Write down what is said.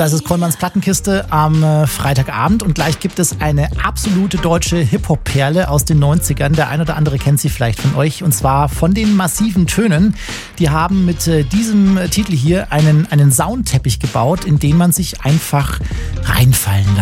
Das ist Kollmanns Plattenkiste am Freitagabend und gleich gibt es eine absolute deutsche Hip-Hop-Perle aus den 90ern. Der ein oder andere kennt sie vielleicht von euch und zwar von den Massiven Tönen. Die haben mit diesem Titel hier einen Soundteppich gebaut, in den man sich einfach reinfallen lassen